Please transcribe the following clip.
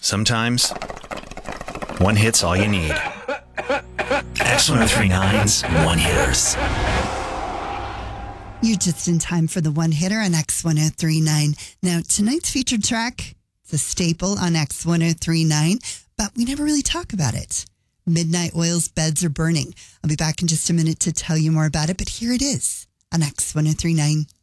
Sometimes, one hit's all you need. X1039's One Hitters. You're just in time for the one hitter on X1039. Now, tonight's featured track, it's a staple on X1039, but we never really talk about it. Midnight Oil's Beds Are Burning. I'll be back in just a minute to tell you more about it, but here it is on X1039.